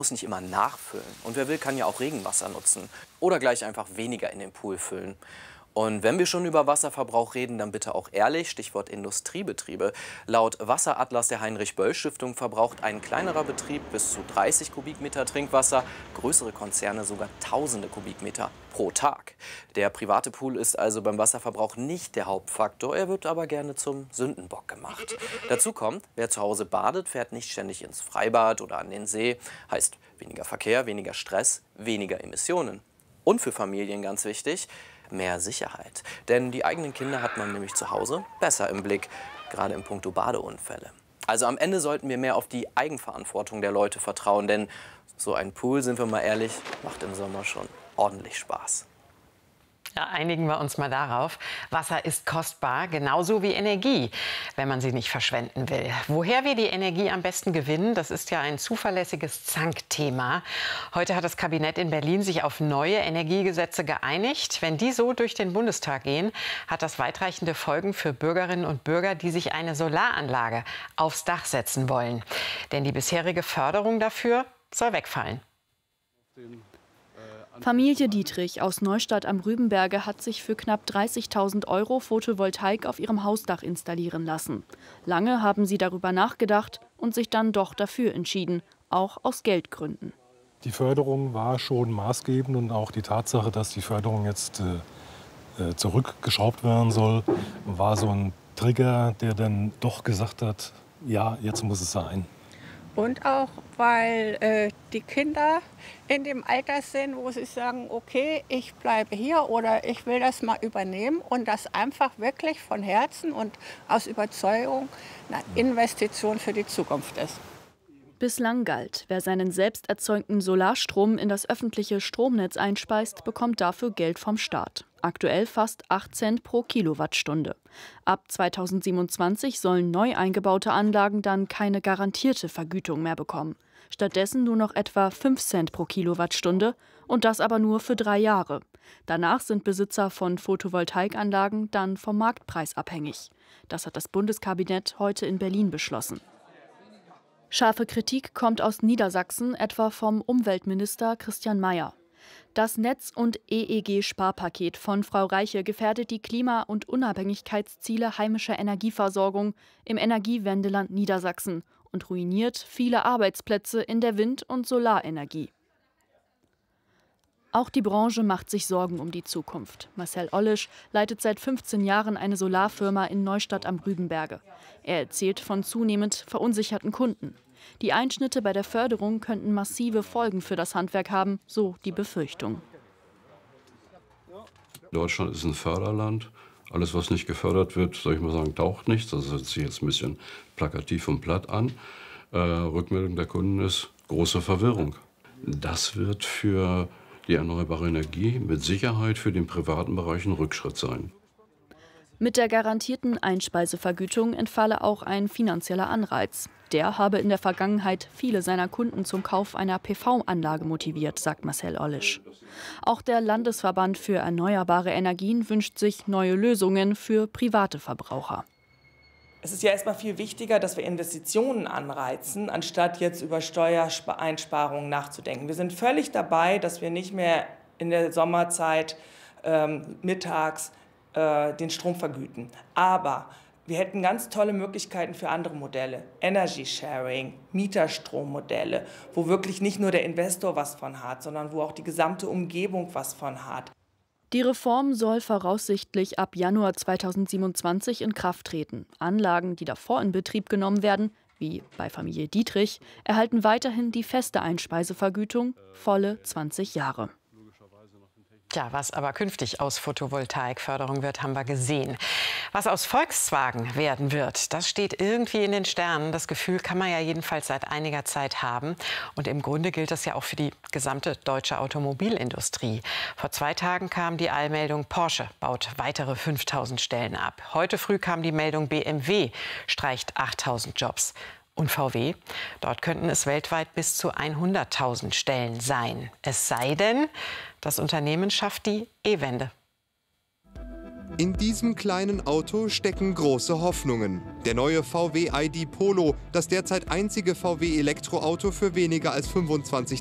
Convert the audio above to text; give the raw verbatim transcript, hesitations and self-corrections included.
Muss nicht immer nachfüllen. Und wer will, kann ja auch Regenwasser nutzen. Oder gleich einfach weniger in den Pool füllen. Und wenn wir schon über Wasserverbrauch reden, dann bitte auch ehrlich, Stichwort Industriebetriebe. Laut Wasseratlas der Heinrich-Böll-Stiftung verbraucht ein kleinerer Betrieb bis zu dreißig Kubikmeter Trinkwasser, größere Konzerne sogar tausende Kubikmeter pro Tag. Der private Pool ist also beim Wasserverbrauch nicht der Hauptfaktor, er wird aber gerne zum Sündenbock gemacht. Dazu kommt, wer zu Hause badet, fährt nicht ständig ins Freibad oder an den See, heißt weniger Verkehr, weniger Stress, weniger Emissionen. Und für Familien ganz wichtig, mehr Sicherheit. Denn die eigenen Kinder hat man nämlich zu Hause besser im Blick, gerade in puncto Badeunfälle. Also am Ende sollten wir mehr auf die Eigenverantwortung der Leute vertrauen, denn so ein Pool, sind wir mal ehrlich, macht im Sommer schon ordentlich Spaß. Ja, einigen wir uns mal darauf. Wasser ist kostbar, genauso wie Energie, wenn man sie nicht verschwenden will. Woher wir die Energie am besten gewinnen, das ist ja ein zuverlässiges Zankthema. Heute hat das Kabinett in Berlin sich auf neue Energiegesetze geeinigt. Wenn die so durch den Bundestag gehen, hat das weitreichende Folgen für Bürgerinnen und Bürger, die sich eine Solaranlage aufs Dach setzen wollen. Denn die bisherige Förderung dafür soll wegfallen. Familie Dietrich aus Neustadt am Rübenberge hat sich für knapp dreißigtausend Euro Photovoltaik auf ihrem Hausdach installieren lassen. Lange haben sie darüber nachgedacht und sich dann doch dafür entschieden, auch aus Geldgründen. Die Förderung war schon maßgebend und auch die Tatsache, dass die Förderung jetzt äh, zurückgeschraubt werden soll, war so ein Trigger, der dann doch gesagt hat, ja, jetzt muss es sein. Und auch, weil äh, die Kinder in dem Alter sind, wo sie sagen, okay, ich bleibe hier oder ich will das mal übernehmen und das einfach wirklich von Herzen und aus Überzeugung eine Investition für die Zukunft ist. Bislang galt, wer seinen selbst erzeugten Solarstrom in das öffentliche Stromnetz einspeist, bekommt dafür Geld vom Staat. Aktuell fast acht Cent pro Kilowattstunde. Ab zweitausendsiebenundzwanzig sollen neu eingebaute Anlagen dann keine garantierte Vergütung mehr bekommen. Stattdessen nur noch etwa fünf Cent pro Kilowattstunde und das aber nur für drei Jahre. Danach sind Besitzer von Photovoltaikanlagen dann vom Marktpreis abhängig. Das hat das Bundeskabinett heute in Berlin beschlossen. Scharfe Kritik kommt aus Niedersachsen, etwa vom Umweltminister Christian Mayer. Das Netz- und E E G-Sparpaket von Frau Reiche gefährdet die Klima- und Unabhängigkeitsziele heimischer Energieversorgung im Energiewendeland Niedersachsen und ruiniert viele Arbeitsplätze in der Wind- und Solarenergie. Auch die Branche macht sich Sorgen um die Zukunft. Marcel Ollisch leitet seit fünfzehn Jahren eine Solarfirma in Neustadt am Rübenberge. Er erzählt von zunehmend verunsicherten Kunden. Die Einschnitte bei der Förderung könnten massive Folgen für das Handwerk haben, so die Befürchtung. Deutschland ist ein Förderland. Alles, was nicht gefördert wird, soll ich mal sagen, taucht nichts. Das hört sich jetzt ein bisschen plakativ und platt an. Äh, Rückmeldung der Kunden ist große Verwirrung. Das wird für die erneuerbare Energie mit Sicherheit für den privaten Bereich ein Rückschritt sein. Mit der garantierten Einspeisevergütung entfalle auch ein finanzieller Anreiz. Der habe in der Vergangenheit viele seiner Kunden zum Kauf einer P V-Anlage motiviert, sagt Marcel Ollisch. Auch der Landesverband für erneuerbare Energien wünscht sich neue Lösungen für private Verbraucher. Es ist ja erstmal viel wichtiger, dass wir Investitionen anreizen, anstatt jetzt über Steuereinsparungen nachzudenken. Wir sind völlig dabei, dass wir nicht mehr in der Sommerzeit ähm, mittags äh, den Strom vergüten. Aber wir hätten ganz tolle Möglichkeiten für andere Modelle. Energy Sharing, Mieterstrommodelle, wo wirklich nicht nur der Investor was von hat, sondern wo auch die gesamte Umgebung was von hat. Die Reform soll voraussichtlich ab Januar zweitausendsiebenundzwanzig in Kraft treten. Anlagen, die davor in Betrieb genommen werden, wie bei Familie Dietrich, erhalten weiterhin die feste Einspeisevergütung, volle zwanzig Jahre. Tja, was aber künftig aus Photovoltaikförderung wird, haben wir gesehen. Was aus Volkswagen werden wird, das steht irgendwie in den Sternen. Das Gefühl kann man ja jedenfalls seit einiger Zeit haben. Und im Grunde gilt das ja auch für die gesamte deutsche Automobilindustrie. Vor zwei Tagen kam die Eilmeldung, Porsche baut weitere fünftausend Stellen ab. Heute früh kam die Meldung, B M W streicht achttausend Jobs. Und V W, dort könnten es weltweit bis zu hunderttausend Stellen sein. Es sei denn, das Unternehmen schafft die E-Wende. In diesem kleinen Auto stecken große Hoffnungen. Der neue V W I D Polo, das derzeit einzige V W-Elektroauto für weniger als fünfundzwanzigtausend